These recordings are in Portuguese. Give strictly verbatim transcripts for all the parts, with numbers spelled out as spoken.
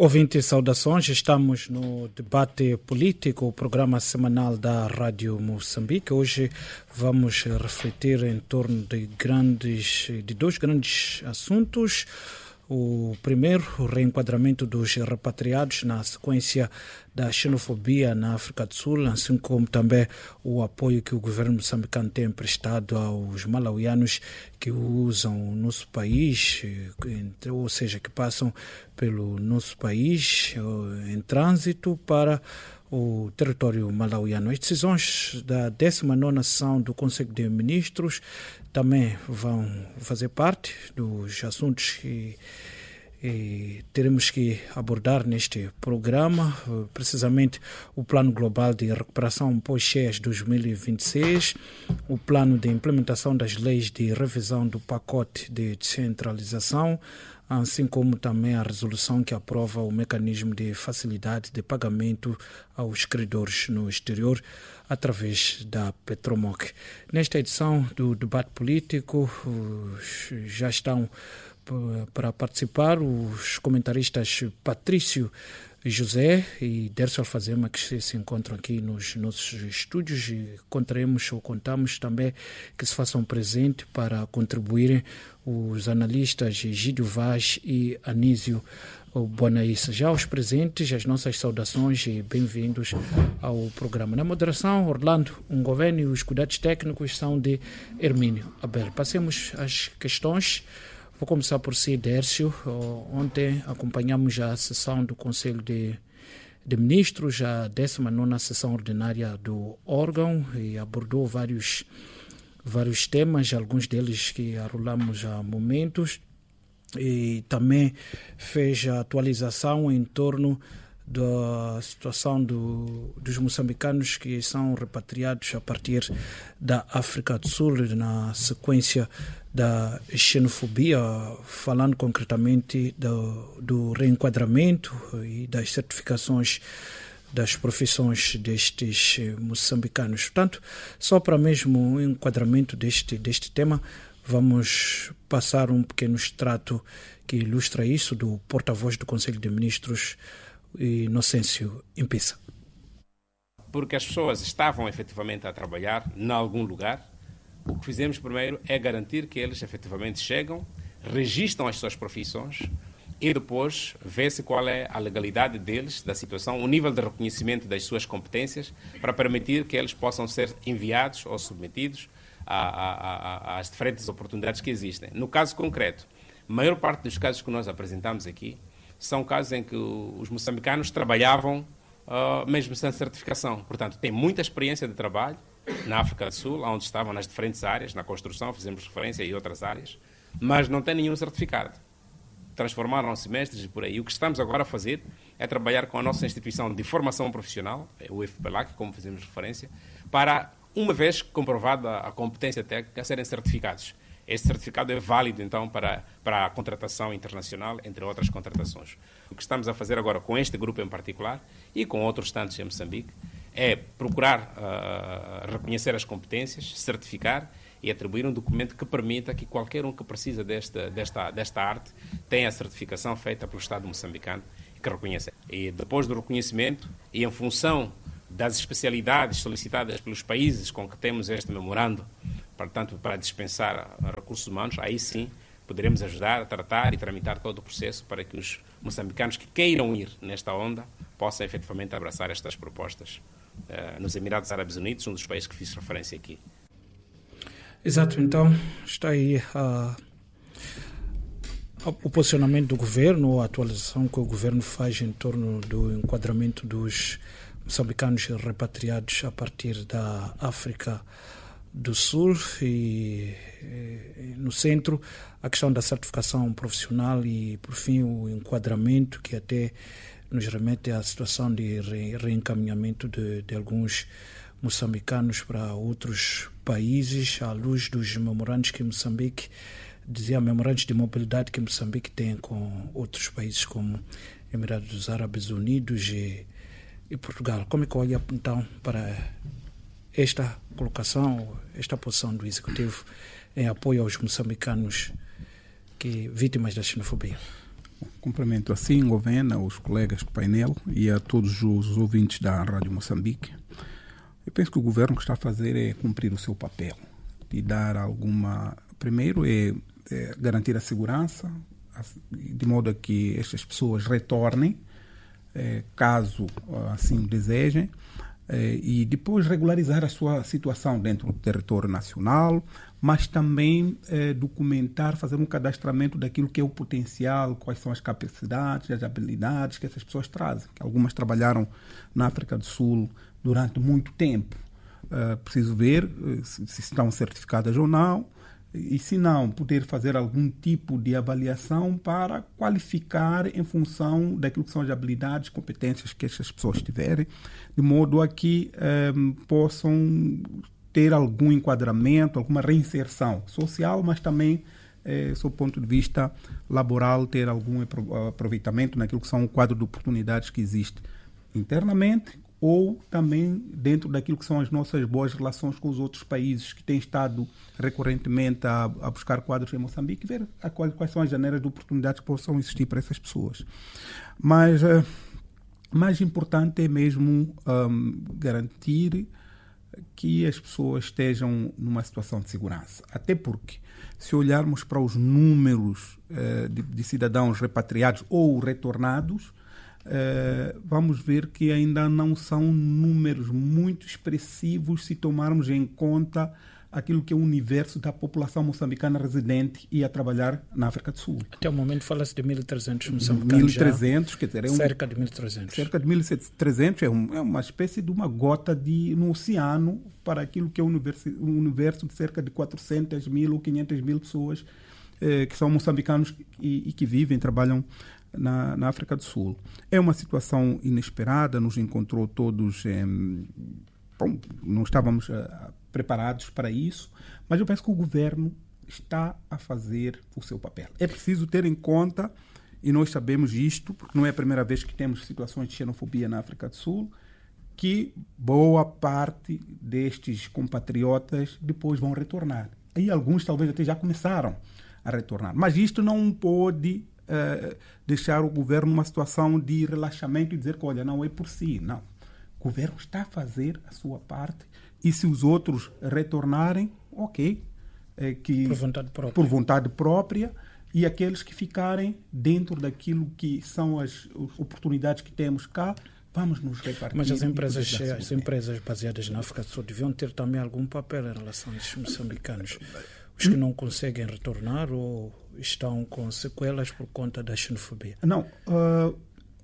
Ouvintes, saudações. Estamos no Debate Político, o programa semanal da Rádio Moçambique. Hoje vamos refletir em torno de, grandes, de dois grandes assuntos. O primeiro, o reenquadramento dos repatriados na sequência da xenofobia na África do Sul, assim como também o apoio que o governo moçambicano tem prestado aos malauianos que usam o nosso país, ou seja, que passam pelo nosso país em trânsito para o território malauiano. As decisões da décima nona sessão do Conselho de Ministros também vão fazer parte dos assuntos que e teremos que abordar neste programa, precisamente o Plano Global de Recuperação pós-cheias dois mil e vinte e seis, o plano de implementação das leis de revisão do pacote de descentralização, assim como também a resolução que aprova o mecanismo de facilidade de pagamento aos credores no exterior através da Petromoc. Nesta edição do debate político já estão para participar os comentaristas Patrício José e Dércio Alfazema, que se encontram aqui nos nossos estúdios, e contaremos ou contamos também que se façam presente para contribuírem os analistas Gídio Vaz e Anísio Bonaíssa. Já os presentes, as nossas saudações e bem-vindos ao programa. Na moderação, Orlando Ungoveni, os cuidados técnicos são de Hermínio Abel. Passemos às questões. Vou começar por si, Dércio. Ontem acompanhamos a sessão do Conselho de, de Ministros, a décima nona sessão ordinária do órgão, e abordou vários, vários temas, alguns deles que arrolamos há momentos, e também fez a atualização em torno da situação do, dos moçambicanos que são repatriados a partir da África do Sul na sequência da xenofobia, falando concretamente do, do reenquadramento e das certificações das profissões destes moçambicanos. Portanto, só para mesmo o enquadramento deste, deste tema, vamos passar um pequeno extrato que ilustra isso do porta-voz do Conselho de Ministros, Inocêncio Impissa. Porque as pessoas estavam efetivamente a trabalhar em algum lugar, o que fizemos primeiro é garantir que eles efetivamente chegam, registram as suas profissões e depois vê-se qual é a legalidade deles, da situação, o nível de reconhecimento das suas competências, para permitir que eles possam ser enviados ou submetidos a, a, a, às diferentes oportunidades que existem. No caso concreto, a maior parte dos casos que nós apresentamos aqui são casos em que os moçambicanos trabalhavam uh, mesmo sem certificação. Portanto, têm muita experiência de trabalho na África do Sul, onde estavam nas diferentes áreas, na construção, fizemos referência, e outras áreas, mas não têm nenhum certificado. Transformaram-se mestres e por aí. O que estamos agora a fazer é trabalhar com a nossa instituição de formação profissional, o F P L A C, como fizemos referência, para, uma vez comprovada a competência técnica, serem certificados. Este certificado é válido, então, para, para a contratação internacional, entre outras contratações. O que estamos a fazer agora com este grupo em particular e com outros tantos em Moçambique é procurar uh, reconhecer as competências, certificar e atribuir um documento que permita que qualquer um que precisa desta, desta, desta arte tenha a certificação feita pelo Estado moçambicano e que reconheça. E depois do reconhecimento e em função das especialidades solicitadas pelos países com que temos este memorando, portanto, para dispensar recursos humanos, aí sim poderemos ajudar a tratar e tramitar todo o processo para que os moçambicanos que queiram ir nesta onda possam efetivamente abraçar estas propostas uh, nos Emirados Árabes Unidos, um dos países que fiz referência aqui. Exato, então está aí uh, o posicionamento do governo, a atualização que o governo faz em torno do enquadramento dos moçambicanos repatriados a partir da África do Sul, e, e no centro a questão da certificação profissional e, por fim, o enquadramento que até nos remete à situação de re, reencaminhamento de, de alguns moçambicanos para outros países, à luz dos memorandos que Moçambique, dizia memorandos de mobilidade que Moçambique tem com outros países como Emirados Árabes Unidos e, e Portugal. Como é que olha então para esta colocação, esta posição do Executivo em apoio aos moçambicanos que vítimas da xenofobia? Cumprimento assim, Govena, os colegas do painel e a todos os ouvintes da Rádio Moçambique. Eu penso que o governo que está a fazer é cumprir o seu papel, de dar alguma... Primeiro é, é garantir a segurança, de modo a que estas pessoas retornem, é, caso assim o desejem, é, e depois regularizar a sua situação dentro do território nacional, mas também é, documentar, fazer um cadastramento daquilo que é o potencial, quais são as capacidades, as habilidades que essas pessoas trazem. Algumas trabalharam na África do Sul durante muito tempo. Uh, preciso ver uh, se, se estão certificadas ou não, e se não, poder fazer algum tipo de avaliação para qualificar em função daquilo que são as habilidades, competências que essas pessoas tiverem, de modo a que um, possam ter algum enquadramento, alguma reinserção social, mas também, eh, sob o ponto de vista laboral, ter algum aproveitamento naquilo que são o quadro de oportunidades que existe internamente ou também dentro daquilo que são as nossas boas relações com os outros países que têm estado recorrentemente a, a buscar quadros em Moçambique, ver a qual, quais são as janeiras de oportunidades que possam existir para essas pessoas. Mas uh, mais importante é mesmo um, garantir que as pessoas estejam numa situação de segurança. Até porque, se olharmos para os números uh, de, de cidadãos repatriados ou retornados, uh, vamos ver que ainda não são números muito expressivos se tomarmos em conta aquilo que é o universo da população moçambicana residente e a trabalhar na África do Sul. Até o momento fala-se de mil e trezentos moçambicanos. mil e trezentos, quer dizer, é um, cerca de mil e trezentos. Cerca de mil e trezentos é, um, é uma espécie de uma gota de, no oceano para aquilo que é o universo, um universo de cerca de quatrocentas mil ou quinhentas mil pessoas eh, que são moçambicanos e, e que vivem, trabalham na, na África do Sul. É uma situação inesperada, nos encontrou todos... Eh, bom, não estávamos... Uh, preparados para isso, mas eu penso que o governo está a fazer o seu papel. É preciso ter em conta, e nós sabemos isto, porque não é a primeira vez que temos situações de xenofobia na África do Sul, que boa parte destes compatriotas depois vão retornar. E alguns talvez até já começaram a retornar. Mas isto não pode uh, deixar o governo numa situação de relaxamento e dizer que, olha, não é por si. Não. O governo está a fazer a sua parte. E se os outros retornarem, ok. É que, por vontade própria. Por vontade própria. E aqueles que ficarem dentro daquilo que são as, as oportunidades que temos cá, vamos nos repartir. Mas as empresas, as empresas baseadas na África do Sul deviam ter também algum papel em relação a esses moçambicanos. Os que não conseguem retornar ou estão com sequelas por conta da xenofobia? Não. Uh,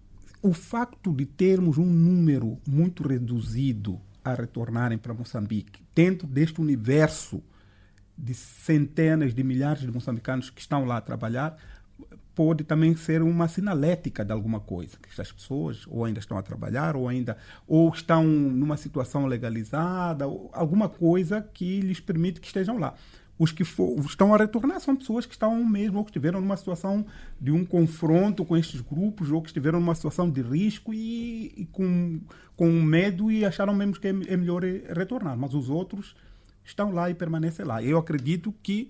o facto de termos um número muito reduzido a retornarem para Moçambique, dentro deste universo de centenas de milhares de moçambicanos que estão lá a trabalhar, pode também ser uma sinalética de alguma coisa, que estas pessoas ou ainda estão a trabalhar, ou ainda ou estão numa situação legalizada, ou alguma coisa que lhes permite que estejam lá. Os que for, estão a retornar são pessoas que estão mesmo ou que estiveram numa situação de um confronto com estes grupos ou que estiveram numa situação de risco e, e com, com medo e acharam mesmo que é, é melhor retornar. Mas os outros estão lá e permanecem lá. Eu acredito que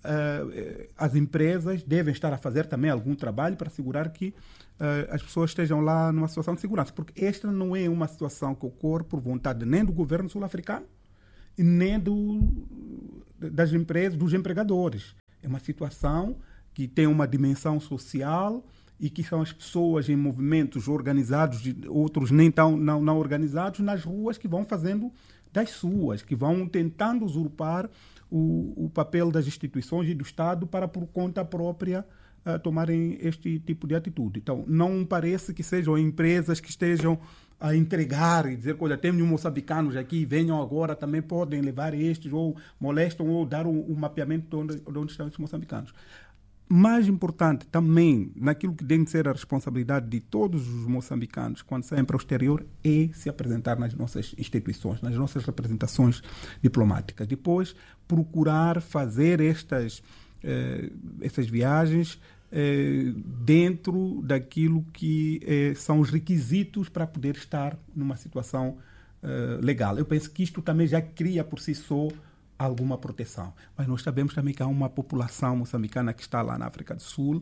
uh, as empresas devem estar a fazer também algum trabalho para assegurar que uh, as pessoas estejam lá numa situação de segurança. Porque esta não é uma situação que ocorre por vontade nem do governo sul-africano e nem do... das empresas, dos empregadores. É uma situação que tem uma dimensão social e que são as pessoas em movimentos organizados, outros nem tão não, não organizados, nas ruas que vão fazendo das suas, que vão tentando usurpar o, o papel das instituições e do Estado para, por conta própria, uh, tomarem este tipo de atitude. Então, não parece que sejam empresas que estejam a entregar e dizer que, olha, temos moçambicanos aqui, venham agora, também podem levar estes, ou molestam, ou dar um, um mapeamento de onde, de onde estão estes moçambicanos. Mais importante também, naquilo que deve ser a responsabilidade de todos os moçambicanos quando saem para o exterior, é se apresentar nas nossas instituições, nas nossas representações diplomáticas. Depois, procurar fazer estas, eh, essas viagens Eh, dentro daquilo que eh, são os requisitos para poder estar numa situação eh, legal. Eu penso que isto também já cria por si só alguma proteção. Mas nós sabemos também que há uma população moçambicana que está lá na África do Sul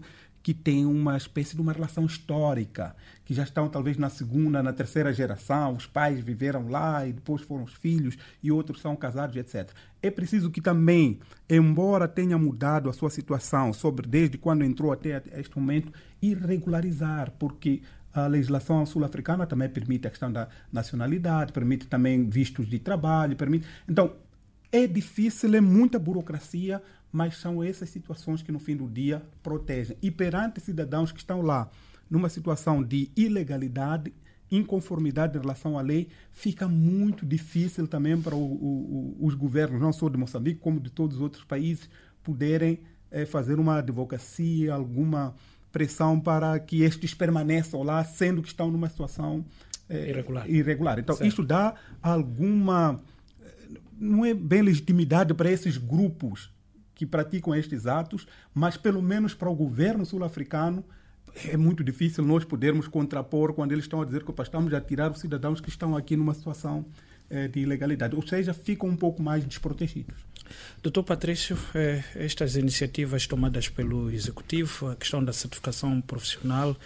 que têm uma espécie de uma relação histórica, que já estão talvez na segunda, na terceira geração, os pais viveram lá e depois foram os filhos e outros são casados, etcétera. É preciso que também, embora tenha mudado a sua situação sobre desde quando entrou até este momento, irregularizar, porque a legislação sul-africana também permite a questão da nacionalidade, permite também vistos de trabalho, permite... Então, é difícil, é muita burocracia, mas são essas situações que no fim do dia protegem. E perante cidadãos que estão lá numa situação de ilegalidade, inconformidade em relação à lei, fica muito difícil também para o, o, os governos, não só de Moçambique, como de todos os outros países, poderem eh, fazer uma advocacia, alguma pressão para que estes permaneçam lá, sendo que estão numa situação eh, irregular. irregular. Então, certo. Isto dá alguma... Não é bem legitimidade para esses grupos que praticam estes atos, mas pelo menos para o governo sul-africano é muito difícil nós podermos contrapor quando eles estão a dizer que opa, estamos a tirar os cidadãos que estão aqui numa situação eh, de ilegalidade. Ou seja, ficam um pouco mais desprotegidos. doutor Patrício, eh, estas iniciativas tomadas pelo Executivo, a questão da certificação profissional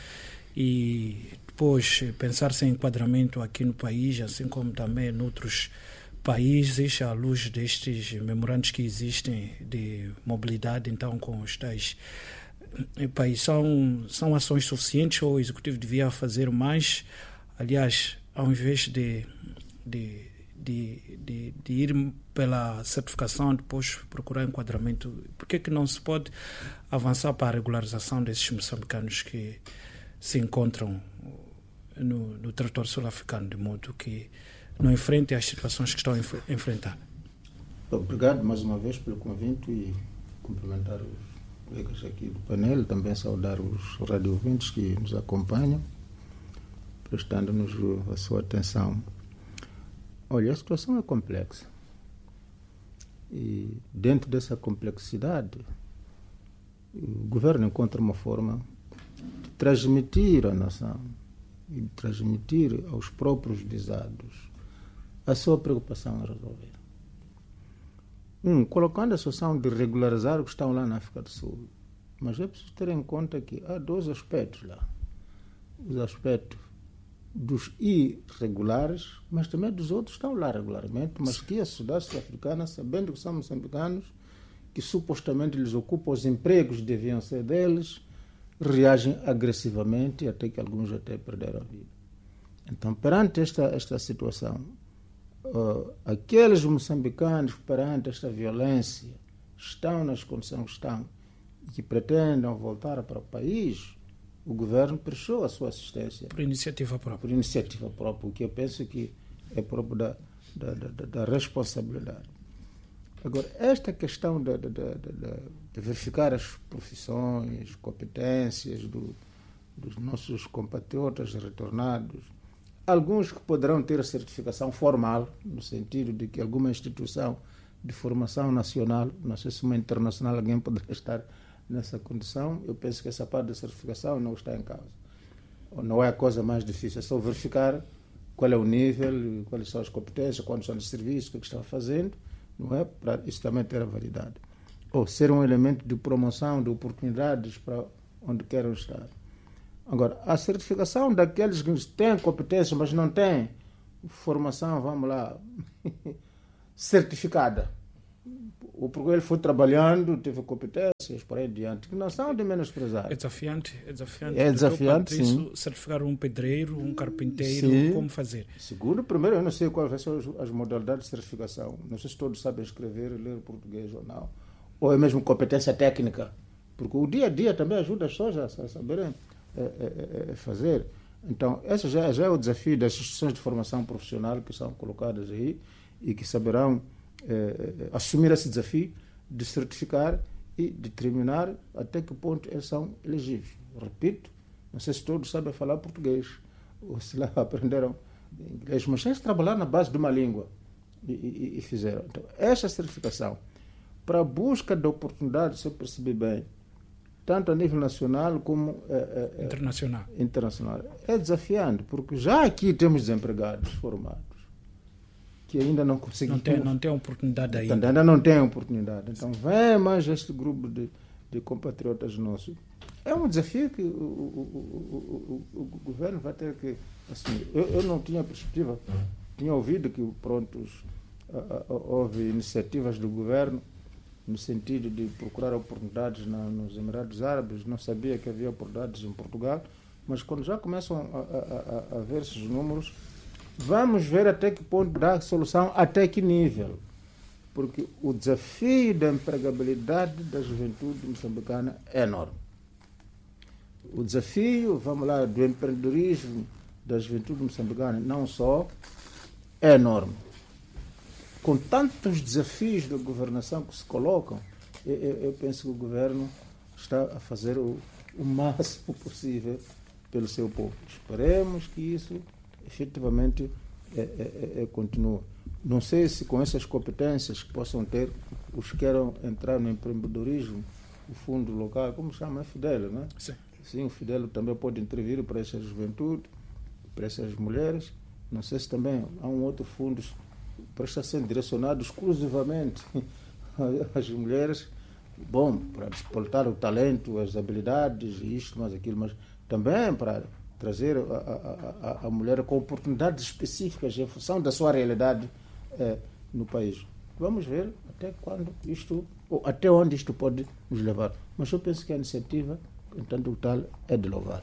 e depois pensar-se em enquadramento aqui no país, assim como também noutros países, à luz destes memorandos que existem de mobilidade, então, com os tais países, são, são ações suficientes ou o Executivo devia fazer mais? Aliás, ao invés de, de, de, de, de ir pela certificação, depois procurar enquadramento, por que que não se pode avançar para a regularização desses moçambicanos que se encontram no, no território sul-africano, de modo que não enfrente as situações que estão a enf- enfrentar? Obrigado mais uma vez pelo convite e cumprimentar os colegas aqui do painel, também saudar os radio-ouvintes que nos acompanham, prestando-nos a sua atenção. Olha, a situação é complexa e dentro dessa complexidade o governo encontra uma forma de transmitir à nação e de transmitir aos próprios visados a sua preocupação em resolver. Um, colocando a situação de regularizar os que estão lá na África do Sul. Mas é preciso ter em conta que há dois aspectos lá. Os aspectos dos irregulares, mas também dos outros que estão lá regularmente, mas que a sociedade sul-africana, sabendo que são moçambicanos, que supostamente lhes ocupam os empregos que deviam ser deles, reagem agressivamente, até que alguns até perderam a vida. Então, perante esta, esta situação, Uh, aqueles moçambicanos que perante esta violência estão nas condições que estão e que pretendem voltar para o país, o governo prestou a sua assistência por iniciativa própria, por iniciativa própria, o que eu penso que é próprio da, da, da, da responsabilidade. Agora, esta questão de, de, de, de, de verificar as profissões, competências do, dos nossos compatriotas retornados, alguns que poderão ter a certificação formal, no sentido de que alguma instituição de formação nacional, não sei se uma internacional, alguém poderá estar nessa condição. Eu penso que essa parte da certificação não está em causa. Não é a coisa mais difícil, é só verificar qual é o nível, quais são as competências, quais são os serviços, o que estão fazendo, não é? Para isso também ter a validade. Ou ser um elemento de promoção de oportunidades para onde querem estar. Agora, a certificação daqueles que têm competência, mas não têm formação, vamos lá, certificada. Ou porque ele foi trabalhando, teve competências, por aí adiante, que não são de menosprezar. É desafiante, é desafiante. É desafiante, sim. Certificar um pedreiro, um carpinteiro, sim. Como fazer? Segundo, primeiro, eu não sei quais são as modalidades de certificação. Não sei se todos sabem escrever e ler português ou não. Ou é mesmo competência técnica. Porque o dia a dia também ajuda as pessoas a saberem É, é, é fazer. Então, esse já, já é o desafio das instituições de formação profissional que são colocadas aí e que saberão é, assumir esse desafio de certificar e determinar até que ponto eles são elegíveis. Repito, não sei se todos sabem falar português ou se lá aprenderam inglês, mas eles trabalharam na base de uma língua e, e, e fizeram. Então, essa certificação, para a busca de oportunidades, se eu percebi bem, tanto a nível nacional como é, é, internacional. internacional. É desafiante, porque já aqui temos desempregados formados que ainda não conseguimos. Não tem, não tem oportunidade ainda. Ainda não tem oportunidade. Então, vem mais este grupo de de compatriotas nossos. É um desafio que o, o, o, o, o governo vai ter que assumir. Eu, eu não tinha perspectiva, tinha ouvido que prontos, houve iniciativas do governo no sentido de procurar oportunidades na, nos Emirados Árabes, não sabia que havia oportunidades em Portugal, mas quando já começam a, a, a, a ver esses números, vamos ver até que ponto dá solução, até que nível. Porque o desafio da empregabilidade da juventude moçambicana é enorme. O desafio, vamos lá, do empreendedorismo da juventude moçambicana, não só, é enorme. Com tantos desafios da governação que se colocam, eu, eu penso que o governo está a fazer o, o máximo possível pelo seu povo. Esperemos que isso efetivamente é, é, é, continue. Não sei se com essas competências que possam ter os que queiram entrar no empreendedorismo, o fundo local, como chama, é Fidelo, não é? Sim. Sim, o Fidelo também pode intervir para essa juventude, para essas mulheres. Não sei se também há um outro fundo para estar sendo direcionado exclusivamente às mulheres, bom, para despoltar o talento, as habilidades, isto, mas aquilo, mas também para trazer a, a, a, a mulher com oportunidades específicas em função da sua realidade eh, no país. Vamos ver até quando isto, ou até onde isto pode nos levar. Mas eu penso que a iniciativa, entanto tal, é de louvar.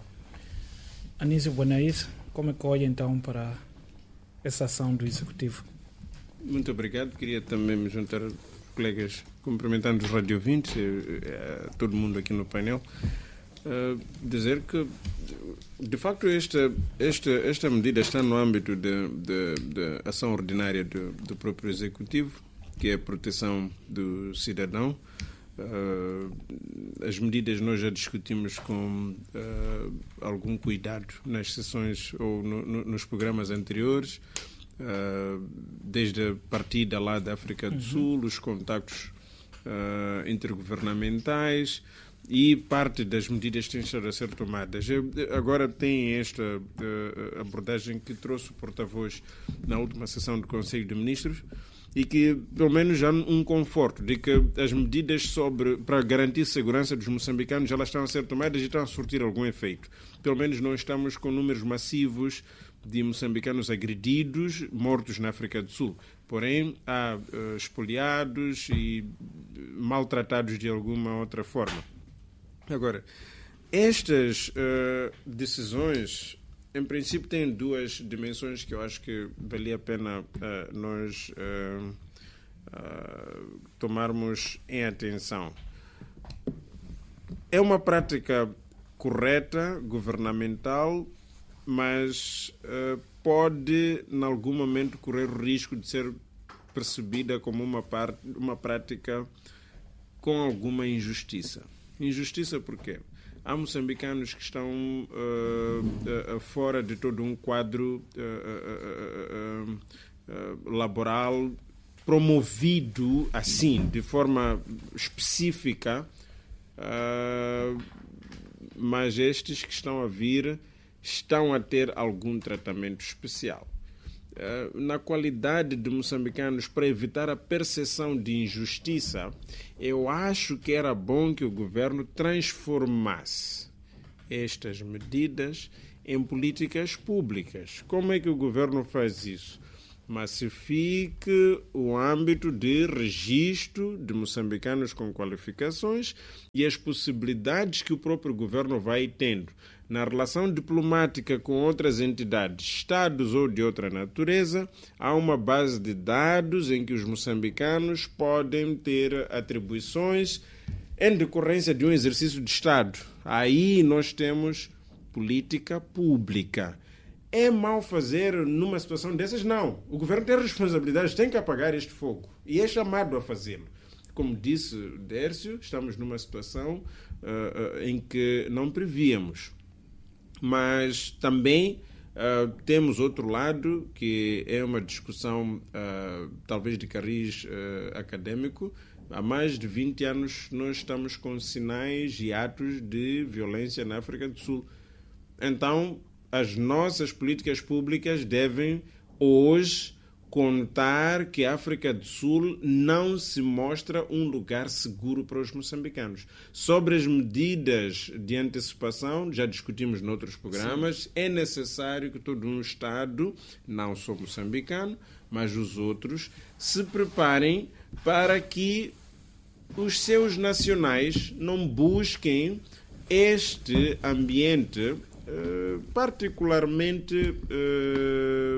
Anísio Bonaís, como é que olha então para essa ação do Executivo? Muito obrigado. Queria também me juntar aos colegas cumprimentando os radiovintes, a todo mundo aqui no painel, uh, dizer que, de facto, esta, esta, esta medida está no âmbito da ação ordinária do, do próprio Executivo, que é a proteção do cidadão. Uh, as medidas nós já discutimos com uh, algum cuidado nas sessões ou no, no, nos programas anteriores. Uh, desde a partida lá da África do uhum. Sul, os contactos uh, intergovernamentais e parte das medidas têm estado a ser tomadas. Eu, agora tem esta uh, abordagem que trouxe o porta-voz na última sessão do Conselho de Ministros e que, pelo menos, há um conforto de que as medidas sobre, para garantir a segurança dos moçambicanos elas estão a ser tomadas e estão a surtir algum efeito. Pelo menos não estamos com números massivos de moçambicanos agredidos, mortos na África do Sul. Porém, há uh, espoliados e maltratados de alguma outra forma. Agora, estas uh, decisões, em princípio, têm duas dimensões que eu acho que valia a pena uh, nós uh, uh, tomarmos em atenção. É uma prática correta, governamental, mas uh, pode, em algum momento, correr o risco de ser percebida como uma, parte, uma prática com alguma injustiça. Injustiça por quê? Há moçambicanos que estão uh, uh, fora de todo um quadro uh, uh, uh, uh, laboral promovido assim, de forma específica, uh, mas estes que estão a vir estão a ter algum tratamento especial. Uh, na qualidade de moçambicanos, para evitar a percepção de injustiça, eu acho que era bom que o governo transformasse estas medidas em políticas públicas. Como é que o governo faz isso? Massifique o âmbito de registro de moçambicanos com qualificações e as possibilidades que o próprio governo vai tendo na relação diplomática com outras entidades, estados ou de outra natureza. Há uma base de dados em que os moçambicanos podem ter atribuições em decorrência de um exercício de Estado. Aí nós temos política pública. É mal fazer numa situação dessas? Não. O governo tem responsabilidades, tem que apagar este fogo e é chamado a fazê-lo. Como disse Dércio, estamos numa situação uh, uh, em que não prevíamos. Mas também uh, temos outro lado, que é uma discussão uh, talvez de cariz uh, acadêmico. Há mais de vinte anos nós estamos com sinais e atos de violência na África do Sul. Então, as nossas políticas públicas devem hoje contar que a África do Sul não se mostra um lugar seguro para os moçambicanos. Sobre as medidas de antecipação, já discutimos noutros programas, sim, é necessário que todo um Estado, não só moçambicano, mas os outros, se preparem para que os seus nacionais não busquem este ambiente Uh, particularmente uh,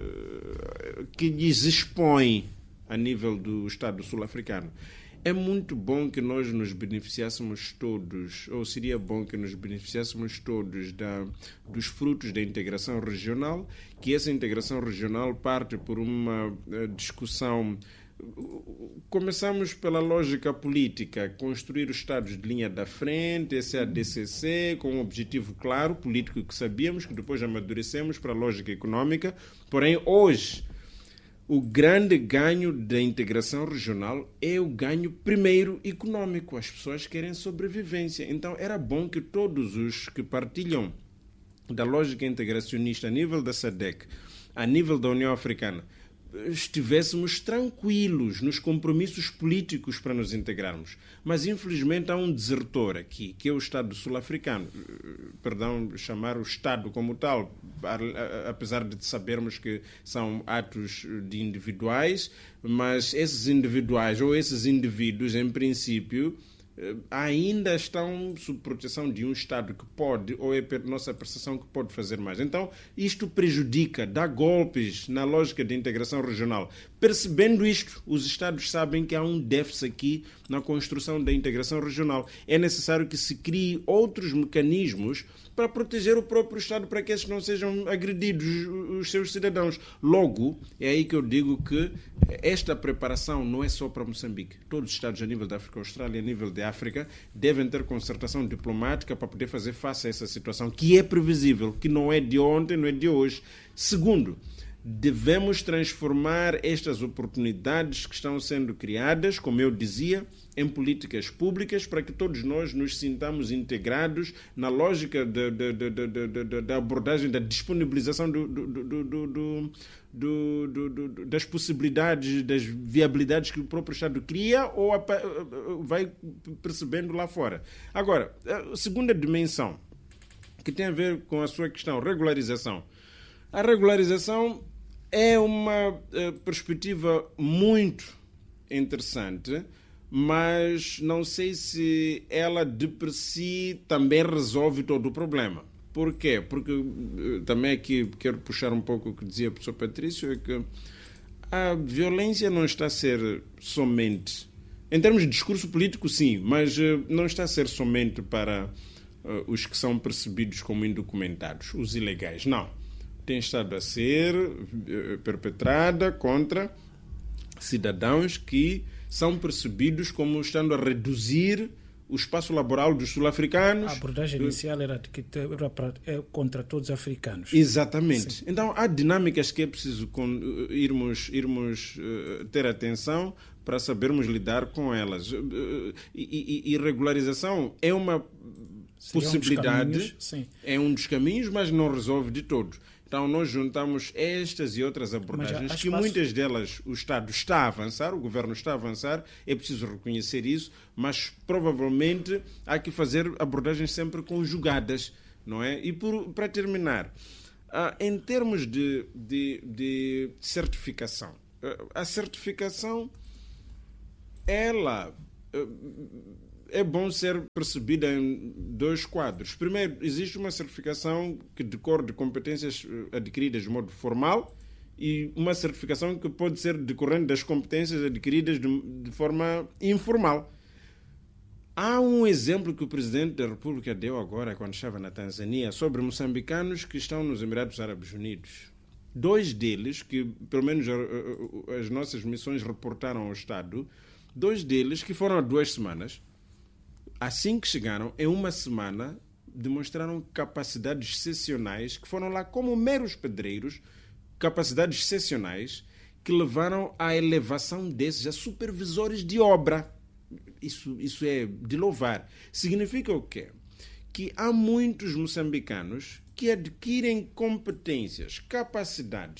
uh, que lhes expõe a nível do Estado sul-africano. É muito bom que nós nos beneficiássemos todos, ou seria bom que nos beneficiássemos todos da, dos frutos da integração regional, que essa integração regional parte por uma uh, discussão. Começamos pela lógica política, construir os Estados de linha da frente, esse A D C C, com um objetivo claro, político, que sabíamos, que depois amadurecemos para a lógica econômica. Porém, hoje, o grande ganho da integração regional é o ganho, primeiro, econômico. As pessoas querem sobrevivência. Então, era bom que todos os que partilham da lógica integracionista a nível da SADC, a nível da União Africana, estivéssemos tranquilos nos compromissos políticos para nos integrarmos. Mas, infelizmente, há um desertor aqui, que é o Estado sul-africano. Perdão, chamar o Estado como tal, apesar de sabermos que são atos de individuais, mas esses individuais ou esses indivíduos, em princípio, ainda estão sob proteção de um Estado que pode, ou é a nossa percepção que pode fazer mais. Então, isto prejudica, dá golpes na lógica de integração regional. Percebendo isto, os Estados sabem que há um déficit aqui na construção da integração regional. É necessário que se crie outros mecanismos para proteger o próprio Estado, para que esses não sejam agredidos, os seus cidadãos. Logo, é aí que eu digo que esta preparação não é só para Moçambique. Todos os Estados a nível da África Austral e a nível da África devem ter concertação diplomática para poder fazer face a essa situação, que é previsível, que não é de ontem, não é de hoje. Segundo, devemos transformar estas oportunidades que estão sendo criadas, como eu dizia, em políticas públicas, para que todos nós nos sintamos integrados na lógica da, da, da, da, da abordagem, da disponibilização do, do, do, do, do, do, do, do, das possibilidades, das viabilidades que o próprio Estado cria ou vai percebendo lá fora. Agora, a segunda dimensão, que tem a ver com a sua questão, regularização. A regularização é uma uh, perspectiva muito interessante, mas não sei se ela de por si também resolve todo o problema. Por quê? Porque uh, também aqui quero puxar um pouco o que dizia o professor Patrício, é que a violência não está a ser somente, em termos de discurso político sim, mas uh, não está a ser somente para uh, os que são percebidos como indocumentados, os ilegais, não. Tem estado a ser perpetrada contra cidadãos que são percebidos como estando a reduzir o espaço laboral dos sul-africanos. A abordagem inicial era, de que era para, é contra todos os africanos. Exatamente. Sim. Então, há dinâmicas que é preciso com, irmos, irmos uh, ter atenção para sabermos lidar com elas. Uh, e, e, e regularização é uma Seria possibilidade, um é um dos caminhos, mas não resolve de todo. Então, nós juntamos estas e outras abordagens, que espaço... muitas delas o Estado está a avançar, o Governo está a avançar, é preciso reconhecer isso, mas provavelmente há que fazer abordagens sempre conjugadas, não é? E por, para terminar, uh, em termos de, de, de certificação, uh, a certificação, ela... Uh, é bom ser percebida em dois quadros. Primeiro, existe uma certificação que decorre de competências adquiridas de modo formal e uma certificação que pode ser decorrente das competências adquiridas de, de forma informal. Há um exemplo que o Presidente da República deu agora, quando estava na Tanzânia, sobre moçambicanos que estão nos Emirados Árabes Unidos. Dois deles, que pelo menos as nossas missões reportaram ao Estado, dois deles que foram há duas semanas, assim que chegaram, em uma semana, demonstraram capacidades excepcionais, que foram lá como meros pedreiros, capacidades excepcionais, que levaram à elevação desses a supervisores de obra. Isso, isso é de louvar. Significa o quê? Que há muitos moçambicanos que adquirem competências, capacidades,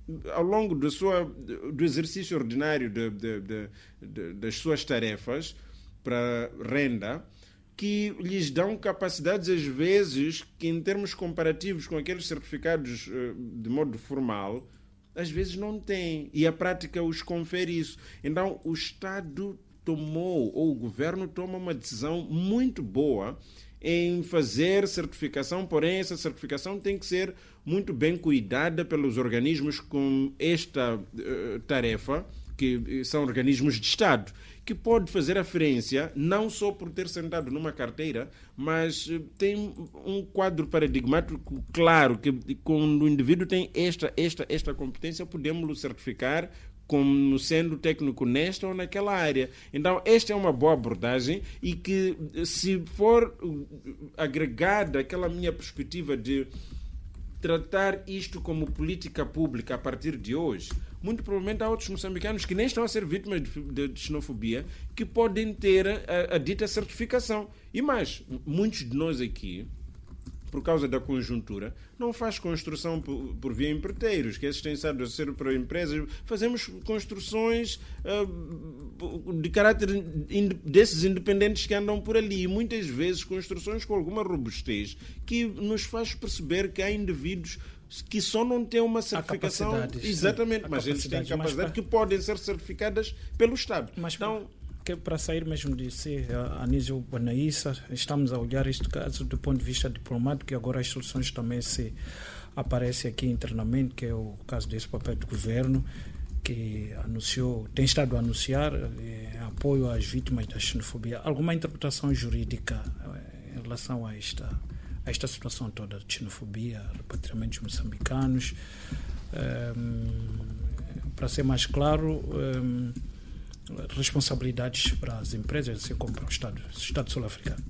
ao longo do, sua, do exercício ordinário de, de, de, de, das suas tarefas para renda, que lhes dão capacidades, às vezes, que em termos comparativos com aqueles certificados de modo formal, às vezes não têm. E a prática os confere isso. Então, o Estado tomou, ou o governo toma uma decisão muito boa em fazer certificação, porém essa certificação tem que ser muito bem cuidada pelos organismos com esta uh, tarefa, que são organismos de Estado, que pode fazer aferência não só por ter sentado numa carteira, mas uh, tem um quadro paradigmático claro, que quando o indivíduo tem esta, esta, esta competência, podemos-lo certificar como sendo técnico nesta ou naquela área. Então, esta é uma boa abordagem e que, se for agregada aquela minha perspectiva de tratar isto como política pública a partir de hoje, muito provavelmente há outros moçambicanos que nem estão a ser vítimas de, de xenofobia, que podem ter a, a dita certificação. E mais, muitos de nós aqui, por causa da conjuntura, não faz construção por, por via empreiteiros, que esses têm estado a ser para empresas. Fazemos construções uh, de caráter in, desses independentes que andam por ali. E muitas vezes construções com alguma robustez, que nos faz perceber que há indivíduos que só não têm uma certificação. Exatamente, mas eles têm capacidade que podem ser certificadas pelo Estado. Mas, então, que para sair mesmo de si, Anísio Banaíssa, estamos a olhar este caso do ponto de vista diplomático, e agora as soluções também se aparecem aqui internamente, que é o caso desse papel do governo, que anunciou, tem estado a anunciar eh, apoio às vítimas da xenofobia. Alguma interpretação jurídica eh, em relação a esta, a esta situação toda de xenofobia, repatriamentos moçambicanos? Um, para ser mais claro, um, responsabilidades para as empresas, assim como para o Estado, o Estado sul-africano?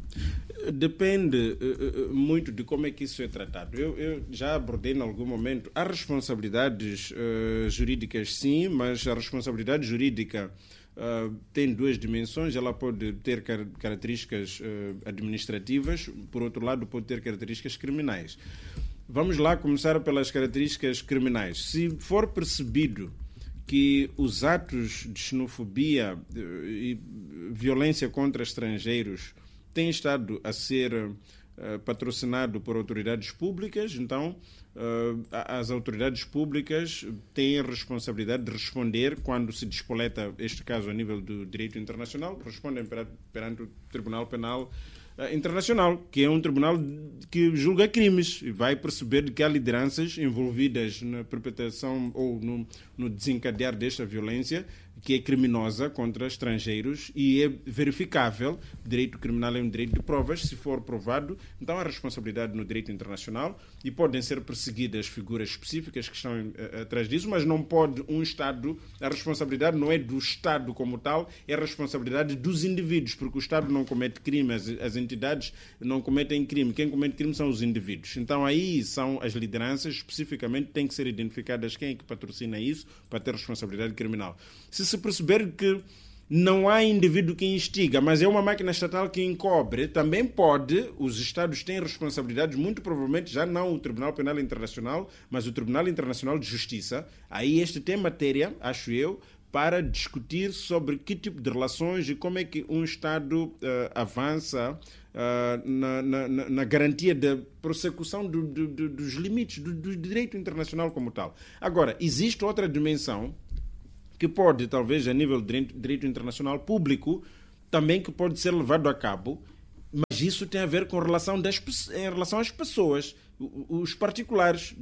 Depende uh, muito de como é que isso é tratado. Eu, eu já abordei em algum momento. Há responsabilidades uh, jurídicas, sim, mas a responsabilidade jurídica uh, tem duas dimensões. Ela pode ter car características uh, administrativas, por outro lado, pode ter características criminais. Vamos lá começar pelas características criminais. Se for percebido que os atos de xenofobia e violência contra estrangeiros têm estado a ser uh, patrocinado por autoridades públicas, então uh, as autoridades públicas têm a responsabilidade de responder quando se despoleta este caso a nível do direito internacional, respondem perante o Tribunal Penal Internacional, que é um tribunal que julga crimes e vai perceber que há lideranças envolvidas na perpetração ou no, no desencadear desta violência, que é criminosa contra estrangeiros e é verificável. O direito criminal é um direito de provas. Se for provado, então há responsabilidade no direito internacional e podem ser perseguidas figuras específicas que estão uh, atrás disso, mas não pode um Estado, a responsabilidade não é do Estado como tal, é a responsabilidade dos indivíduos, porque o Estado não comete crime, as, as entidades não cometem crime, quem comete crime são os indivíduos. Então aí são as lideranças, especificamente têm que ser identificadas quem é que patrocina isso para ter responsabilidade criminal. Se se perceber que não há indivíduo que instiga, mas é uma máquina estatal que encobre, também pode, os Estados têm responsabilidades, muito provavelmente já não o Tribunal Penal Internacional, mas o Tribunal Internacional de Justiça. Aí este tem matéria, acho eu, para discutir sobre que tipo de relações e como é que um Estado uh, avança uh, na, na, na garantia da prossecução do, do, do, dos limites do, do direito internacional como tal. Agora, existe outra dimensão que pode, talvez, a nível de direito internacional público, também que pode ser levado a cabo, mas isso tem a ver com relação das, em relação às pessoas, os particulares.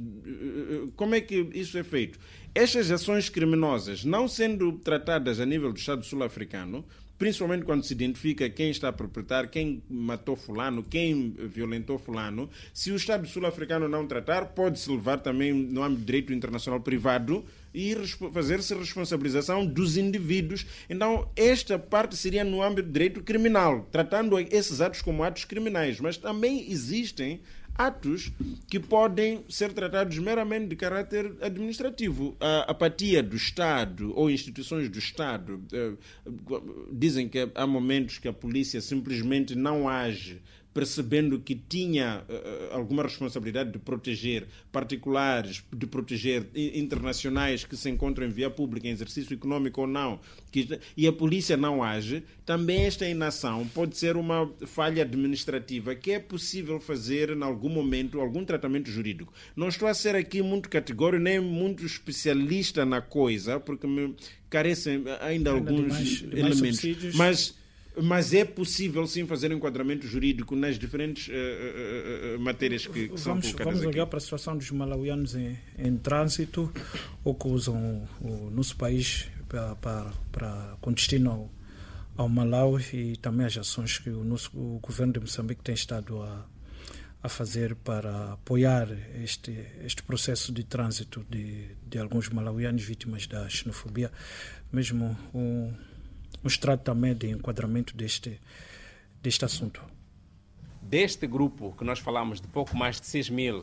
Como é que isso é feito? Estas ações criminosas, não sendo tratadas a nível do Estado sul-africano, principalmente quando se identifica quem está a perpetrar, quem matou fulano, quem violentou fulano, se o Estado sul-africano não tratar, pode-se levar também no âmbito do direito internacional privado e fazer-se responsabilização dos indivíduos. Então, esta parte seria no âmbito do direito criminal, tratando esses atos como atos criminais, mas também existem atos que podem ser tratados meramente de caráter administrativo. A apatia do Estado ou instituições do Estado, eh, dizem que há momentos que a polícia simplesmente não age percebendo que tinha uh, alguma responsabilidade de proteger particulares, de proteger internacionais que se encontram em via pública, em exercício econômico ou não, que, e a polícia não age, também esta inação pode ser uma falha administrativa que é possível fazer em algum momento, algum tratamento jurídico. Não estou a ser aqui muito categórico, nem muito especialista na coisa, porque me carecem ainda, ainda alguns demais, demais elementos, subsídios. mas Mas é possível, sim, fazer um enquadramento jurídico nas diferentes uh, uh, uh, matérias que, que são vamos, colocadas Vamos olhar aqui. para a situação dos malauianos em, em trânsito ou que usam o nosso país para, para, para, com destino ao, ao Malawi, e também as ações que o, nosso, o governo de Moçambique tem estado a, a fazer para apoiar este, este processo de trânsito de, de alguns malauianos vítimas da xenofobia, mesmo um um extrato também de enquadramento deste, deste assunto. Deste grupo que nós falamos de pouco mais de seis mil uh,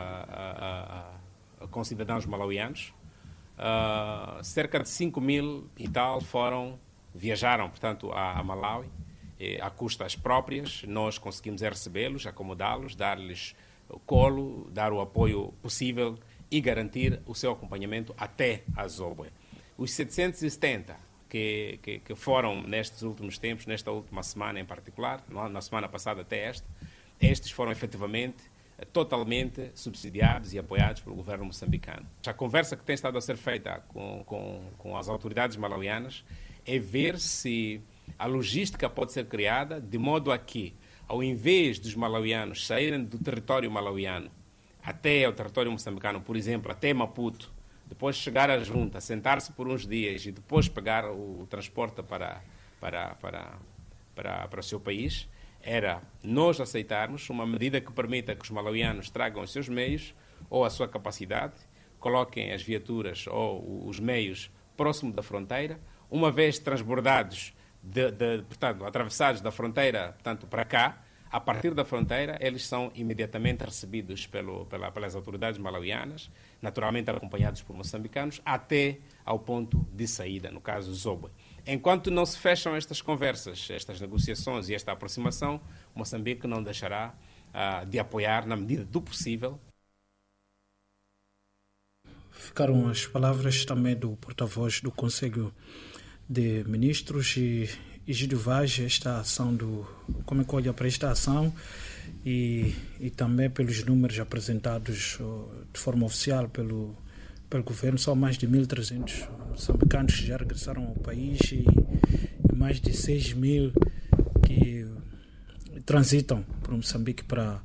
uh, uh, concidadãos malauianos, uh, cerca de cinco mil e tal foram, viajaram, portanto, a, a Malawi, e, a custas próprias. Nós conseguimos recebê-los, acomodá-los, dar-lhes o colo, dar o apoio possível e garantir o seu acompanhamento até a Zobwe. Os setecentos e setenta Que, que, que foram nestes últimos tempos, nesta última semana em particular, na semana passada até esta, estes foram efetivamente totalmente subsidiados e apoiados pelo governo moçambicano. A conversa que tem estado a ser feita com, com, com as autoridades malauianas é ver se a logística pode ser criada de modo a que, ao invés dos malauianos saírem do território malauiano até o território moçambicano, por exemplo, até Maputo, depois chegar à junta, sentar-se por uns dias e depois pegar o, o transporte para, para, para, para, para o seu país, era nós aceitarmos uma medida que permita que os malauianos tragam os seus meios ou a sua capacidade, coloquem as viaturas ou os meios próximo da fronteira, uma vez transbordados, de, de, portanto, atravessados da fronteira, portanto, para cá, a partir da fronteira, eles são imediatamente recebidos pelo, pela, pelas autoridades malauianas, naturalmente acompanhados por moçambicanos, até ao ponto de saída, no caso Zobwe. Enquanto não se fecham estas conversas, estas negociações e esta aproximação, Moçambique não deixará uh, de apoiar, na medida do possível. Ficaram as palavras também do porta-voz do Conselho de Ministros e Egídio Vaz, esta ação do, como é que olha para esta ação e, e também pelos números apresentados de forma oficial pelo, pelo governo, são mais de mil e trezentos moçambicanos que já regressaram ao país e, e mais de seis mil que transitam por Moçambique para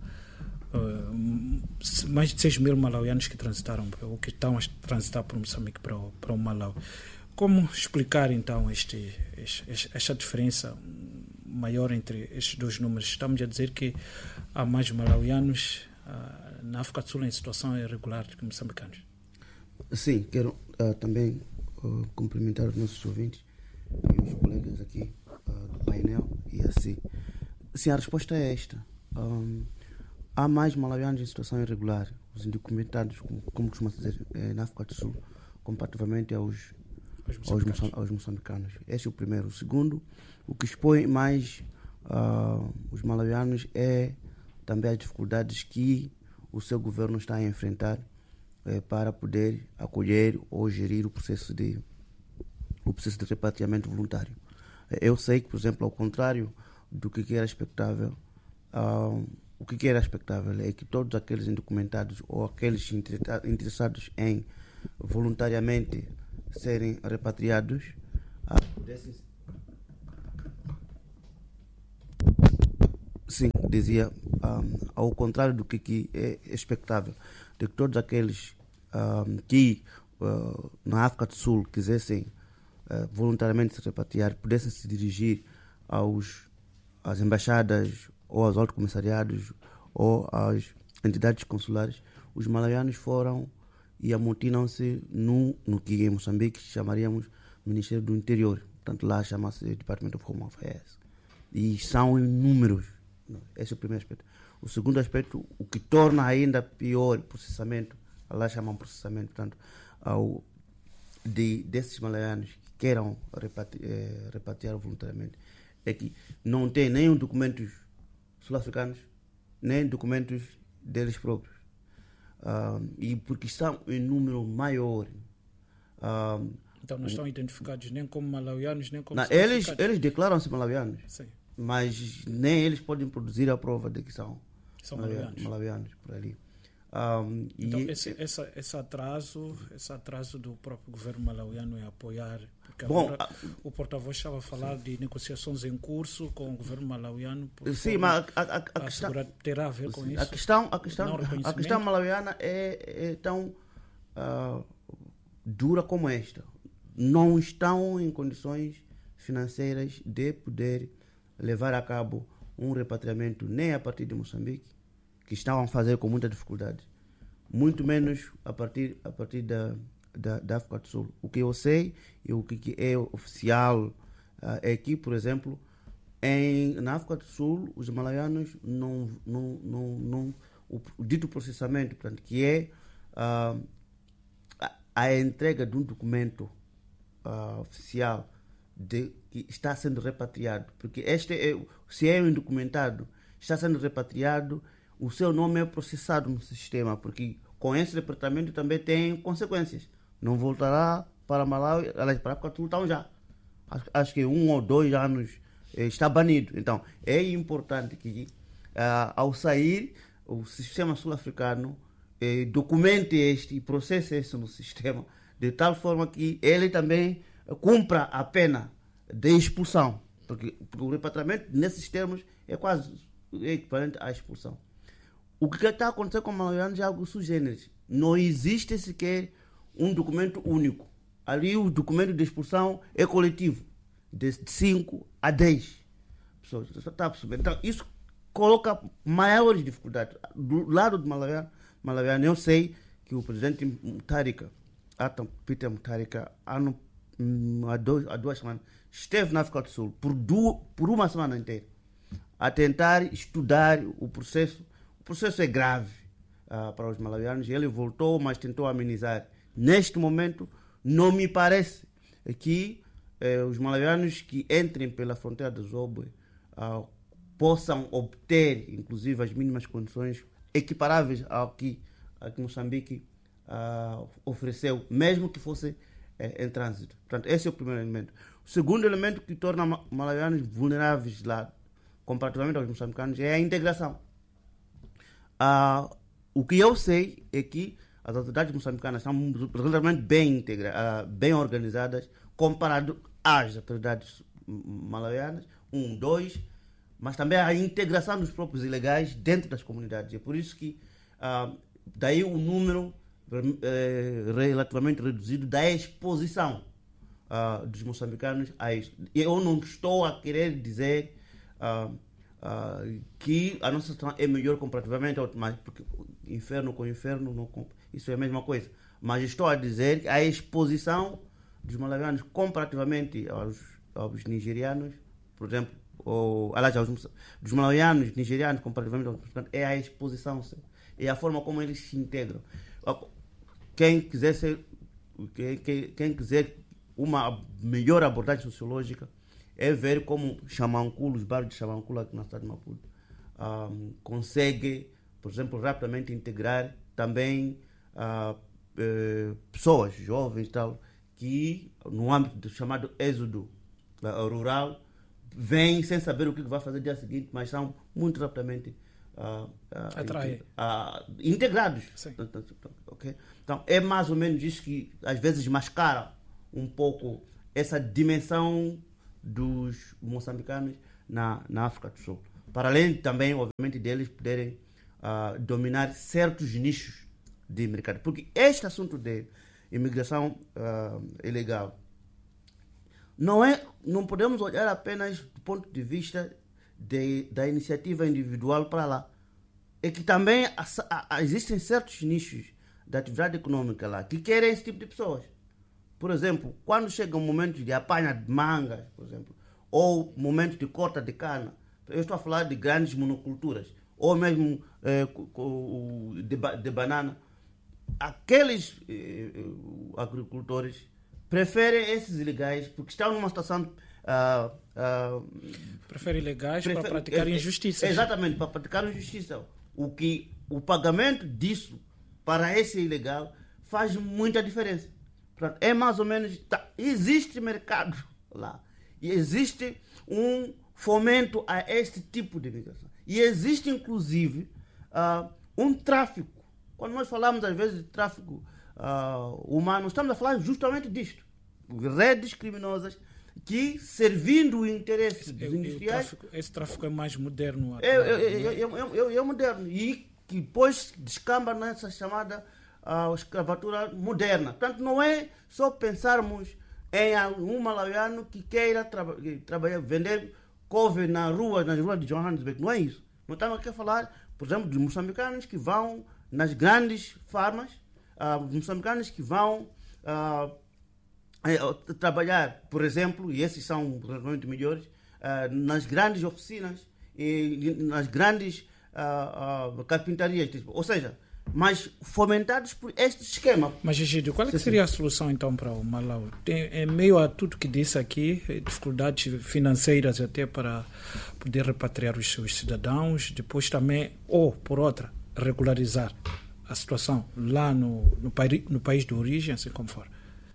uh, mais de seis mil malauianos que transitaram ou que estão a transitar por Moçambique para o, para o Malawi. Como explicar, então, este, este, esta diferença maior entre estes dois números? Estamos a dizer que há mais malauianos uh, na África do Sul em situação irregular do que moçambicanos. Sim, quero uh, também uh, cumprimentar os nossos ouvintes e os colegas aqui uh, do painel. E assim, sim, a resposta é esta. Um, há mais malauianos em situação irregular, os indocumentados, como, como costuma dizer, eh, na África do Sul, comparativamente aos Aos moçambicanos. aos moçambicanos. Esse é o primeiro. O segundo, o que expõe mais uh, os malauianos é também as dificuldades que o seu governo está a enfrentar eh, para poder acolher ou gerir o processo de, o processo de repatriamento voluntário. Eu sei que, por exemplo, ao contrário do que era expectável, uh, o que era expectável é que todos aqueles indocumentados ou aqueles interessados em voluntariamente serem repatriados ah, pudessem... Sim, dizia, um, ao contrário do que, que é expectável, de que todos aqueles um, que uh, na África do Sul quisessem uh, voluntariamente se repatriar, pudessem se dirigir aos, às embaixadas ou aos altos comissariados ou às entidades consulares, os malauianos foram e amotinam-se no, no que em Moçambique chamaríamos Ministério do Interior. Portanto, lá chama-se Department of Home Affairs. E são inúmeros. Esse é o primeiro aspecto. O segundo aspecto, o que torna ainda pior o processamento, lá chamam processamento, portanto, ao, de, desses malaianos que queiram repatri, eh, repatriar voluntariamente, é que não tem nenhum documentos sul-africanos, nem documentos deles próprios. Uh, e porque são em número maior. Uh, então não estão identificados nem como malauianos, nem como não, eles, eles declaram-se malauianos, Sim. mas nem eles podem produzir a prova de que são, são malauianos. malauianos por ali. Um, então e... esse, essa, esse, atraso, esse atraso do próprio governo malauiano é apoiar, porque Bom, agora a... o porta-voz estava a falar sim. de negociações em curso com o governo malauiano. Sim, mas a, a, a, a questão terá a ver com sim, isso. A questão, a questão, a questão malauiana é, é tão uh, dura como esta. Não estão em condições financeiras de poder levar a cabo um repatriamento nem a partir de Moçambique, que estavam a fazer com muita dificuldade, muito menos a partir, a partir da, da, da África do Sul. O que eu sei e o que é oficial uh, é que, por exemplo, em, na África do Sul, os malaianos não, não, não, não o, o dito processamento, portanto, que é uh, a, a entrega de um documento uh, oficial de, que está sendo repatriado, porque este é, se é um indocumentado, está sendo repatriado, o seu nome é processado no sistema, porque com esse departamento também tem consequências. Não voltará para Malawi, aliás, para a África do Sul, então já. Acho, acho que um ou dois anos eh, está banido. Então, é importante que, uh, ao sair, o sistema sul-africano eh, documente este e processe isso no sistema, de tal forma que ele também cumpra a pena de expulsão. Porque, porque o repatriamento, nesses termos, é quase equivalente à expulsão. O que está acontecendo com o malauianos é algo sugêneres. Não existe sequer um documento único. Ali o documento de expulsão é coletivo, de cinco a dez pessoas. Está a perceber? Então, isso coloca maiores dificuldades. Do lado do malauiano, malauiano eu sei que o presidente Mutharika, Peter Mutharika, há, no, há, dois, há duas semanas, esteve na África do Sul por, duas, por uma semana inteira a tentar estudar o processo. O processo é grave uh, para os malauianos. Ele voltou, mas tentou amenizar. Neste momento, não me parece que eh, os malauianos que entrem pela fronteira de Zobwe uh, possam obter, inclusive, as mínimas condições equiparáveis ao que, ao que Moçambique uh, ofereceu, mesmo que fosse eh, em trânsito. Portanto, esse é o primeiro elemento. O segundo elemento que torna malauianos vulneráveis lá, comparativamente aos moçambicanos, é a integração. Uh, o que eu sei é que as autoridades moçambicanas são relativamente bem, integra- uh, bem organizadas comparado às autoridades malauianas, um, dois, mas também a integração dos próprios ilegais dentro das comunidades. É por isso que uh, daí o número uh, relativamente reduzido da exposição uh, dos moçambicanos a isso. Eu não estou a querer dizer uh, Uh, que a nossa situação é melhor comparativamente ao mais, porque inferno com inferno não, isso é a mesma coisa, mas estou a dizer que a exposição dos malauianos comparativamente aos, aos nigerianos, por exemplo, ou, aliás, aos, dos malauianos nigerianos comparativamente aos, é a exposição, é a forma como eles se integram. Quem quiser ser, quem, quem, quem quiser uma melhor abordagem sociológica é ver como Xamanculo, os bairros de Xamanculo aqui na cidade de Maputo, um, consegue, por exemplo, rapidamente integrar também uh, uh, pessoas jovens e tal, que no âmbito do chamado êxodo uh, rural, vêm sem saber o que vai fazer no dia seguinte, mas são muito rapidamente uh, uh, Atrai. uh, integrados. Okay? Então, é mais ou menos isso que às vezes mascara um pouco essa dimensão dos moçambicanos na, na África do Sul. Para além também, obviamente, deles poderem uh, dominar certos nichos de mercado. Porque este assunto de imigração uh, ilegal não é, não podemos olhar apenas do ponto de vista de, da iniciativa individual para lá. É que também a, a, existem certos nichos da atividade econômica lá que querem esse tipo de pessoas. Por exemplo, quando chega um momento de apanha de mangas, por exemplo, ou momento de corta de cana, eu estou a falar de grandes monoculturas, ou mesmo eh, de, de banana, aqueles eh, agricultores preferem esses ilegais porque estão numa situação Uh, uh, Prefere ilegais prefer, para praticar é, injustiças. Exatamente, para praticar injustiça. O que o pagamento disso para esse ilegal faz muita diferença. Portanto, é mais ou menos... Tá, existe mercado lá. E existe um fomento a este tipo de migração. E existe, inclusive, uh, um tráfico. Quando nós falamos, às vezes, de tráfico uh, humano, estamos a falar justamente disto. Redes criminosas que, servindo o interesse dos industriais... Tráfico, esse tráfico é mais moderno. É, é, é, é, é, é moderno. E que depois descamba nessa chamada uh, escravatura moderna. Portanto, não é só pensarmos em um malauiano que queira traba trabalhar, vender couve na rua, nas ruas de Johannesburg. Não é isso. Nós estamos aqui a falar, por exemplo, de moçambicanos que vão nas grandes farmas, uh, moçambicanos que vão uh, uh, trabalhar, por exemplo, e esses são relativamente melhores, uh, nas grandes oficinas e nas grandes uh, uh, carpintarias. Tipo, ou seja, mas fomentados por este esquema. Mas, Egídio, qual é que seria a solução então para o Malawi? Tem, em meio a tudo que disse aqui, dificuldades financeiras até para poder repatriar os seus cidadãos, depois também, ou por outra, regularizar a situação lá no, no, país, no país de origem, assim como for.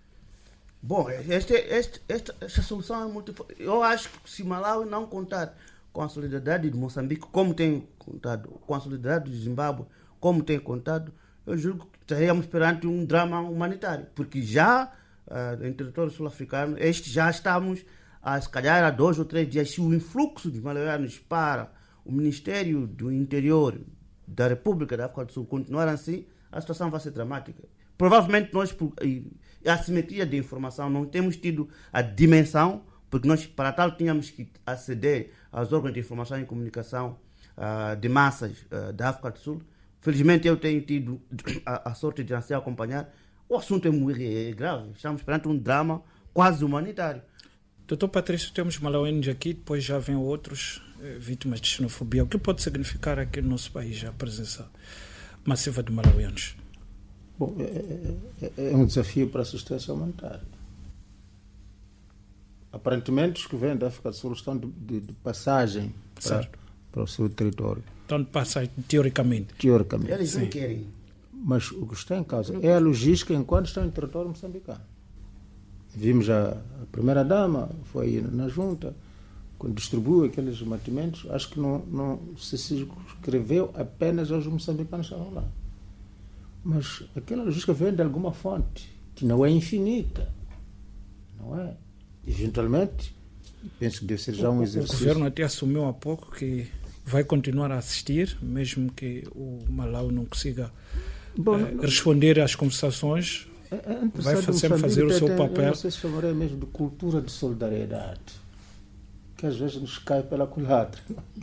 Bom, este, este, esta, esta solução é muito... Eu acho que se Malawi não contar com a solidariedade de Moçambique, como tem contado, com a solidariedade de Zimbábue, como tem contado, eu julgo que estaríamos perante um drama humanitário, porque já uh, em território sul-africano, este já estamos, a, se calhar, há dois ou três dias, se o influxo de malauianos para o Ministério do Interior da República da África do Sul continuar assim, a situação vai ser dramática. Provavelmente nós, por a assimetria de informação, não temos tido a dimensão, porque nós, para tal, tínhamos que aceder aos órgãos de informação e comunicação uh, de massas uh, da África do Sul. Felizmente eu tenho tido a, a sorte de nascer a acompanhar. O assunto é muito é grave. Estamos perante um drama quase humanitário. Doutor Patrício, temos malauianos aqui, depois já vêm outros eh, vítimas de xenofobia. O que pode significar aqui no nosso país a presença massiva de malauianos? Bom, é, é, é um desafio para a assistência humanitária. Aparentemente, os que vêm da África do Sul estão de, de, de passagem para, para o seu território. Estão de passagem, teoricamente. Teoricamente. Eles Sim. não querem. Mas o que está em causa é a logística enquanto estão em território moçambicano. Vimos a, a primeira-dama, foi na junta, quando distribuiu aqueles mantimentos, acho que não, não se inscreveu apenas aos moçambicanos que estavam lá. Mas aquela logística vem de alguma fonte, que não é infinita. Não é? Eventualmente, penso que deve ser já um exercício. O governo até assumiu há pouco que vai continuar a assistir, mesmo que o Malawi não consiga Bom, eh, responder às conversações, é, é vai sempre fazer o seu tem, papel. Eu não sei se chamaria mesmo de cultura de solidariedade, que às vezes nos cai pela culatra.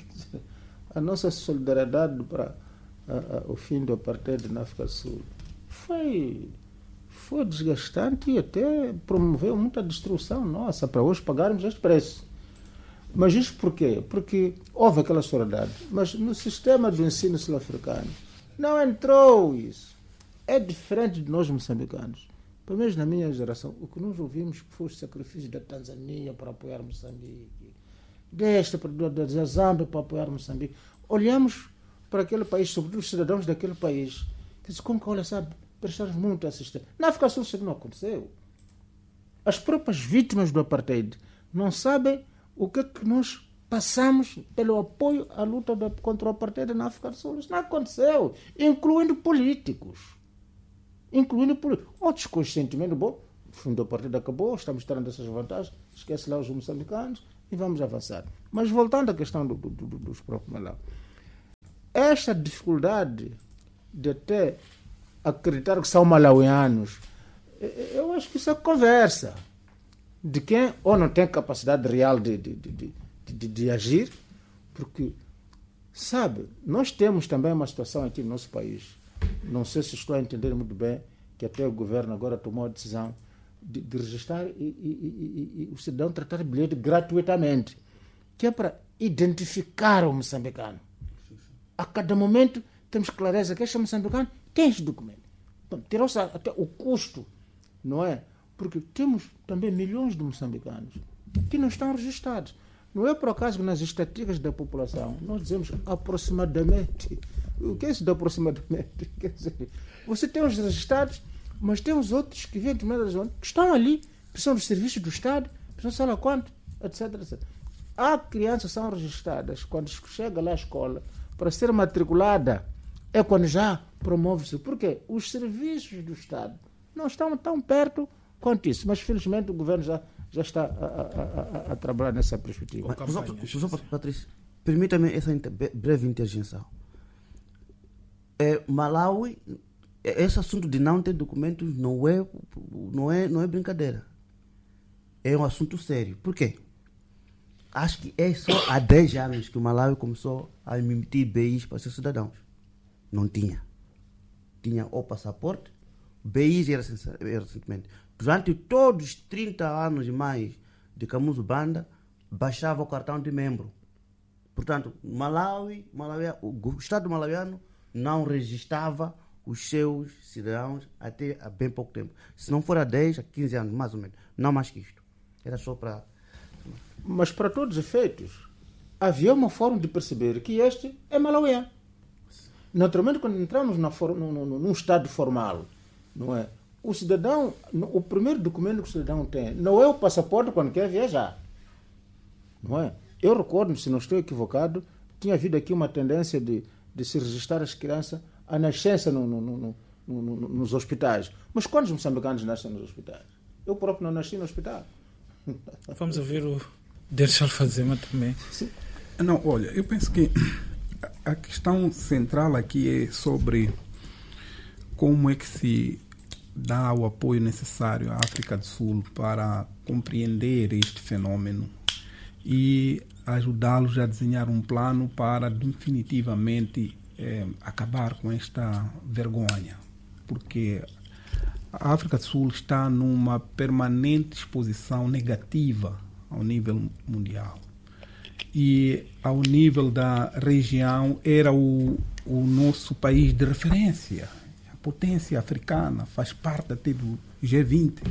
A nossa solidariedade para a, a, o fim do apartheid na África do Sul foi, foi desgastante e até promoveu muita destruição nossa, para hoje pagarmos este preço. Mas isso por quê? Porque houve aquela solidariedade, mas no sistema do ensino sul-africano não entrou isso. É diferente de nós moçambicanos. Pelo menos na minha geração, o que nós ouvimos foi os sacrifícios da Tanzânia para apoiar Moçambique, desta da Zâmbia para apoiar Moçambique. Olhamos para aquele país, sobretudo os cidadãos daquele país, que dizem, como que olha, sabe, prestamos muito assistência. Na África do Sul isso não aconteceu. As próprias vítimas do apartheid não sabem o que é que nós passamos pelo apoio à luta contra o apartheid na África do Sul. Isso não aconteceu, incluindo políticos. Incluindo políticos. Outros conscientemente, bom, o fim do apartheid acabou, estamos tendo essas vantagens, esquece lá os moçambicanos e vamos avançar. Mas voltando à questão do, do, do, dos próprios Malawi, esta dificuldade de até acreditar que são malauianos, eu acho que isso é conversa de quem ou não tem capacidade real de, de, de, de, de agir, porque, sabe, nós temos também uma situação aqui no nosso país, não sei se estou a entender muito bem, que até o governo agora tomou a decisão de, de registrar e, e, e, e o cidadão tratar bilhete gratuitamente, que é para identificar o moçambicano. A cada momento temos clareza que este moçambicano tem esse documento. Então, tirou-se até o custo, não é? Porque temos também milhões de moçambicanos que não estão registrados. Não é por acaso que nas estatísticas da população nós dizemos aproximadamente. O que é isso de aproximadamente? Quer dizer, você tem os registrados, mas tem os outros que vêm de uma zona que estão ali, precisam dos serviços do Estado, precisam sei lá quanto, etc, etcétera. Há crianças que são registradas quando chega lá à escola para ser matriculada, é quando já promove-se. Por quê? Os serviços do Estado não estão tão perto quanto isso, mas felizmente o governo já, já está a, a, a, a trabalhar nessa perspectiva. Professor Patrício, permita-me essa inter, breve interjeição. É, Malawi, esse assunto de não ter documentos não é, não é, não é brincadeira. É um assunto sério. Por quê? Acho que é só há dez anos que o Malawi começou a emitir B Is para seus cidadãos. Não tinha. Tinha o passaporte, B Is era recentemente. Durante todos os trinta anos e mais de Kamuzu Banda, baixava o cartão de membro. Portanto, Malawi, Malawi, o Estado malawiano não registrava os seus cidadãos até há bem pouco tempo. Se não for há dez, a quinze anos, mais ou menos. Não mais que isto. Era só para... Mas para todos os efeitos, havia uma forma de perceber que este é malauiano. Naturalmente, quando entramos na for, no, no, num estado formal, não é? O cidadão, o primeiro documento que o cidadão tem não é o passaporte quando quer viajar. Não é? Eu recordo, se não estou equivocado, tinha havido aqui uma tendência de, de se registrar as crianças à nascença no, no, no, no, no, nos hospitais. Mas quantos moçambicanos nascem nos hospitais? Eu próprio não nasci no hospital. Vamos ouvir o Dershal Fazema também. Sim. Não, olha, eu penso que a questão central aqui é sobre como é que se dá o apoio necessário à África do Sul para compreender este fenômeno e ajudá-los a desenhar um plano para definitivamente eh, acabar com esta vergonha. Porque a África do Sul está numa permanente exposição negativa ao nível mundial. E ao nível da região era o, o nosso país de referência. A potência africana faz parte até do G vinte.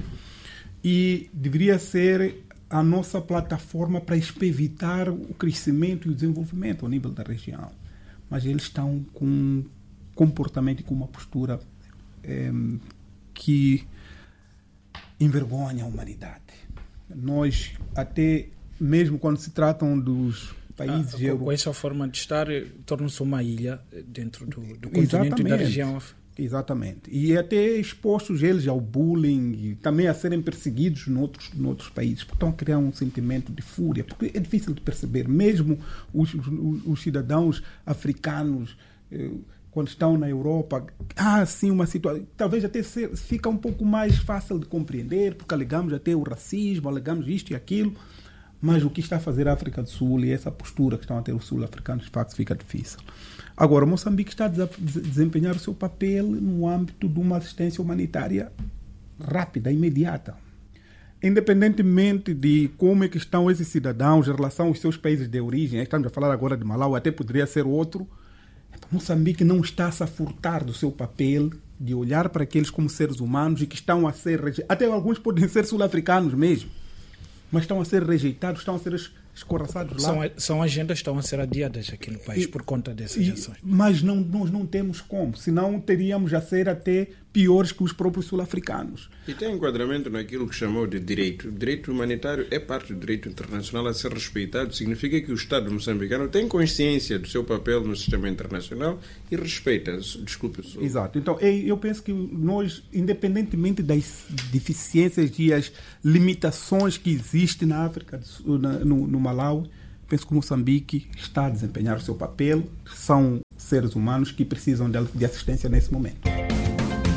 E deveria ser a nossa plataforma para evitar o crescimento e o desenvolvimento ao nível da região. Mas eles estão com um comportamento e com uma postura eh, que envergonha a humanidade. Nós, até mesmo quando se tratam dos países... Ah, com, com essa forma de estar, torna-se uma ilha dentro do, do continente e da região. Exatamente. E até expostos eles ao bullying e também a serem perseguidos noutros, noutros países, porque estão a criar um sentimento de fúria, porque é difícil de perceber. Mesmo os, os, os cidadãos africanos, eh, quando estão na Europa, há assim uma situação, talvez até ser, fica um pouco mais fácil de compreender, porque alegamos até o racismo, alegamos isto e aquilo, mas o que está a fazer a África do Sul e essa postura que estão a ter os sul-africanos, de facto, fica difícil. Agora, Moçambique está a desempenhar o seu papel no âmbito de uma assistência humanitária rápida, imediata. Independentemente de como é que estão esses cidadãos em relação aos seus países de origem, estamos a falar agora de Malawi, até poderia ser outro, Moçambique não está a se furtar do seu papel de olhar para aqueles como seres humanos e que estão a ser rejeitados. Até alguns podem ser sul-africanos mesmo, mas estão a ser rejeitados, estão a ser escorraçados lá. São, são agendas que estão a ser adiadas aqui no país e, por conta dessas e, ações. Mas não, nós não temos como, senão teríamos a ser até piores que os próprios sul-africanos. E tem enquadramento naquilo que chamou de direito. O direito humanitário é parte do direito internacional a ser respeitado. Significa que o Estado moçambicano tem consciência do seu papel no sistema internacional e respeita. Desculpe. Sou... Exato. Então, eu penso que nós, independentemente das deficiências e as limitações que existem na África, no, no Malawi, penso que o Moçambique está a desempenhar o seu papel. São seres humanos que precisam de assistência nesse momento.